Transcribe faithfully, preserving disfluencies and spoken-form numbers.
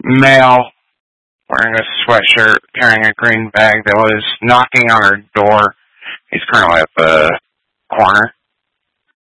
male wearing a sweatshirt, carrying a green bag that was knocking on her door. He's currently at the corner.